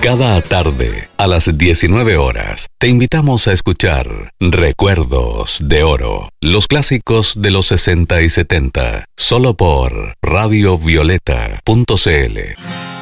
Cada tarde, a las 19 horas, te invitamos a escuchar Recuerdos de Oro, los clásicos de los 60 y 70, solo por radiovioleta.cl.